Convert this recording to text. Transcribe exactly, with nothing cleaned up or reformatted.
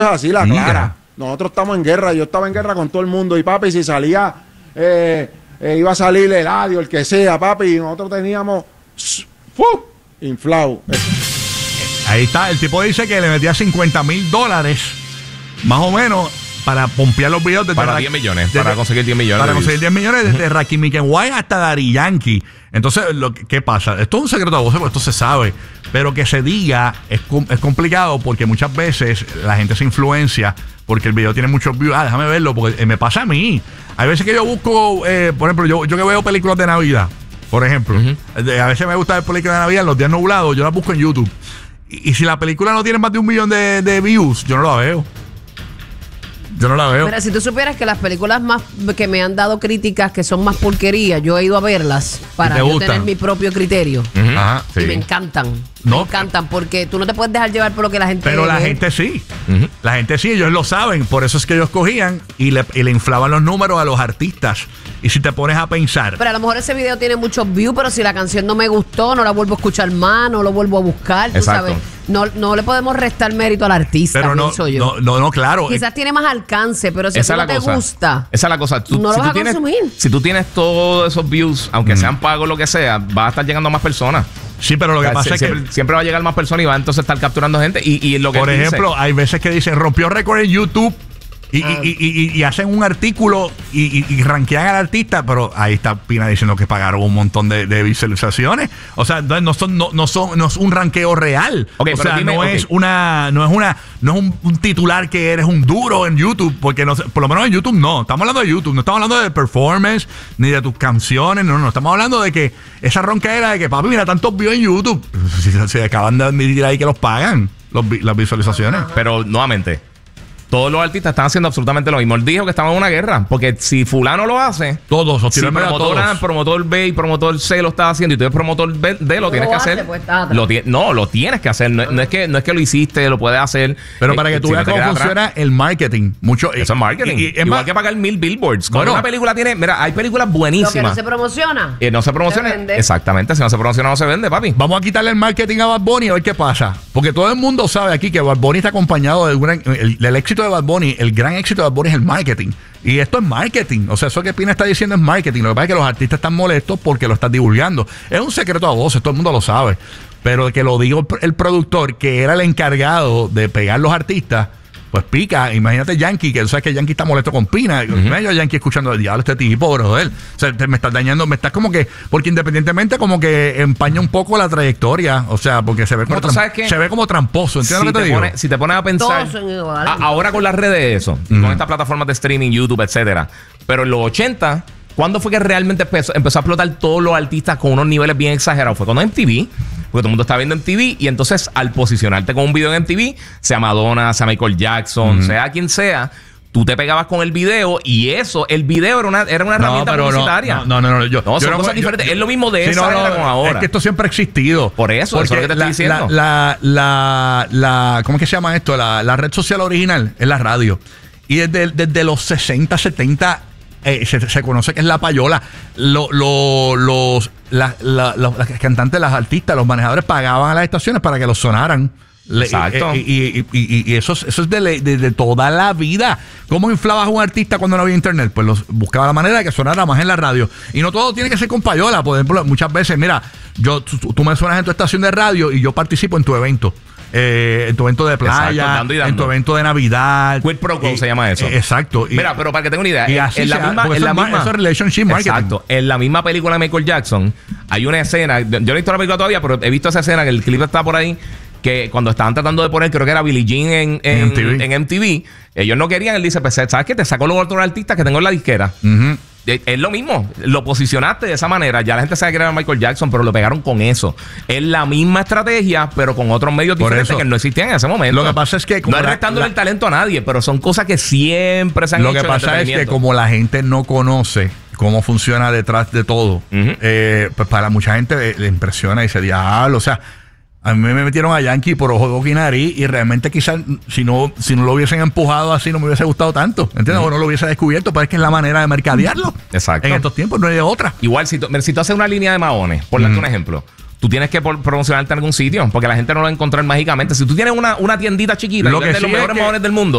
así, la clara. Nosotros estamos en guerra, yo estaba en guerra con todo el mundo y papi, si salía, eh, eh, iba a salir Eladio, el que sea, papi, y nosotros teníamos ¡fu! Inflado. Ahí está, el tipo dice que le metía cincuenta mil dólares, más o menos, para pompear los videos de para diez millones, de, para conseguir diez millones. Para conseguir diez millones desde Rakim y Kenway hasta Daddy Yankee. Entonces, lo que, ¿qué pasa? Esto es un secreto a voces, porque esto se sabe. Pero que se diga es, es complicado porque muchas veces la gente se influencia porque el video tiene muchos views. Ah, déjame verlo, porque eh, me pasa a mí. Hay veces que yo busco, eh, por ejemplo, yo, yo que veo películas de Navidad, por ejemplo. Uh-huh. A veces me gusta ver películas de Navidad en los días nublados, yo las busco en YouTube. Y, y si la película no tiene más de un millón de, de views, yo no la veo. Yo no la veo. Pero si tú supieras que las películas más que me han dado críticas que son más porquería, yo he ido a verlas para yo tener mi propio criterio. Uh-huh. Ajá, sí. Y me encantan. No. Me encantan porque tú no te puedes dejar llevar por lo que la gente Pero la ve. gente sí. Uh-huh. La gente sí, ellos lo saben. Por eso es que ellos cogían y le, y le inflaban los números a los artistas. Y si te pones a pensar. Pero a lo mejor ese video tiene muchos views, pero si la canción no me gustó, no la vuelvo a escuchar más, no lo vuelvo a buscar. Tú sabes. No, no le podemos restar mérito al artista, pero no, pienso yo. No, no, no, claro. Quizás tiene más alcance, pero si a ti no te cosa. gusta, esa es la cosa. Tú, no si lo tú vas a tienes, consumir. Si tú tienes todos esos views, aunque mm. sean pagos, lo que sea, va a estar llegando a más personas. Sí, pero lo que o sea, pasa siempre, es que siempre va a llegar más personas y va a entonces estar capturando gente. Y, y lo que por ejemplo, dice, hay veces que dicen rompió récord en YouTube. Y, ah. y, y, y, y hacen un artículo y, y, y rankean al artista, pero ahí está Pina diciendo que pagaron un montón de, de visualizaciones. O sea, no son, no, no son, no es un ranqueo real. Okay, o sea, dime, no okay. es una, no es una, no es un, un titular que eres un duro en YouTube, porque no, por lo menos en YouTube no. Estamos hablando de YouTube, no estamos hablando de performance ni de tus canciones, no, no. Estamos hablando de que esa ronquera de que papi, mira tantos views en YouTube. Se, se acaban de admitir ahí que los pagan, los, las visualizaciones. Pero nuevamente, todos los artistas están haciendo absolutamente lo mismo. Él dijo que estamos en una guerra. Porque si fulano lo hace, todos, si promotor A, promotor B y promotor C lo está haciendo y tú eres promotor B, D, lo no tienes lo que hace, hacer. Pues, lo no, lo tienes que hacer. No, no, es que, no es que lo hiciste, lo puedes hacer. Pero para eh, que tú si veas no cómo funciona atrás, el marketing. Mucho, eso es marketing. Y, y, Igual más, que pagar mil billboards. Cuando bueno, una película tiene... Mira, hay películas buenísimas. Lo que no se promociona. Eh, no se promociona. Se exactamente. Si no se promociona, no se vende, papi. Vamos a quitarle el marketing a Bad Bunny a ver qué pasa. Porque todo el mundo sabe aquí que Bad Bunny está acompañado del gran, el, el éxito de Bad Bunny, el gran éxito de Bad Bunny es el marketing. Y esto es marketing. O sea, eso que Pina está diciendo es marketing. Lo que pasa es que los artistas están molestos porque lo están divulgando. Es un secreto a voces, todo el mundo lo sabe. Pero que lo digo el productor, que era el encargado de pegar los artistas, pues pica. Imagínate Yankee, que tú sabes que Yankee está molesto con Pina. Uh-huh. Yo Yankee escuchando el diablo este tipo, brother. O sea, te, me estás dañando, me estás como que, porque independientemente como que empaña un poco la trayectoria. O sea, porque se ve como, tram- se ve como tramposo. ¿Entiendes si lo que te, te digo? Pone, si te pones a pensar, a, ahora con las redes eso, uh-huh. con estas plataformas de streaming, YouTube, etcétera. Pero en los ochenta, ¿cuándo fue que realmente empezó, empezó a explotar todos los artistas con unos niveles bien exagerados? Fue cuando M T V. Porque todo el mundo está viendo M T V y entonces al posicionarte con un video en M T V, sea Madonna, sea Michael Jackson, mm. sea quien sea, tú te pegabas con el video y eso, el video era una, era una no, herramienta publicitaria. No, no, no, no, yo, no, son yo cosas no, diferentes. Yo, es lo mismo de sí, esa no, era no, con ahora. Es que esto siempre ha existido. Por eso, porque eso es lo que te la, estoy diciendo. La, la, la, la, ¿cómo es que se llama esto? La, la red social original es la radio. Y desde, desde los sesenta, setenta Eh, se, se conoce que es la payola. Lo, lo, los, la, la, los, las cantantes, las artistas, los manejadores pagaban a las estaciones para que los sonaran. Exacto. Le, y, y, y, y eso, eso es de, de, de toda la vida. ¿Cómo inflabas a un artista cuando no había internet? Pues los, buscaba la manera de que sonara más en la radio. Y no todo tiene que ser con payola. Por ejemplo, muchas veces, mira, yo tú, tú me suenas en tu estación de radio y yo participo en tu evento. Eh, en tu evento de playa, exacto, dando y dando. En tu evento de Navidad. Quid pro quo se llama eso. Eh, exacto. Y, mira, pero para que tenga una idea, y así en la sea, misma, en eso, la es, misma eso es relationship marketing. Exacto. En la misma película de Michael Jackson hay una escena, yo no he visto la película todavía, pero he visto esa escena, que el clip está por ahí, que cuando estaban tratando de poner, creo que era Billie Jean en, en, en, M T V. en M T V, ellos no querían, él dice, pues, ¿sabes qué? Te saco los otros artistas que tengo en la disquera. Uh-huh. Es lo mismo, lo posicionaste de esa manera. Ya la gente sabe que era Michael Jackson, pero lo pegaron con eso. Es la misma estrategia, pero con otros medios Por diferentes eso, que no existían en ese momento. Lo que pasa es que no es restándole el talento a nadie, pero son cosas que siempre se han lo hecho. Lo que pasa es que como la gente no conoce cómo funciona detrás de todo, uh-huh. eh, pues para mucha gente le, le impresiona y dice, diablo, o sea, a mí me metieron a Yankee por ojo, boca y nariz y realmente quizás si no, si no lo hubiesen empujado así no me hubiese gustado tanto, ¿entiendes? Uh-huh. O no lo hubiese descubierto, pero es que es la manera de mercadearlo. Exacto. En estos tiempos no hay de otra. Igual, si tú, si tú haces una línea de maones, por darte uh-huh. un ejemplo, tú tienes que por- promocionarte en algún sitio, porque la gente no lo va a encontrar mágicamente. Si tú tienes una, una tiendita chiquita Lo y que vendes sí los es mejores que- mojones del mundo,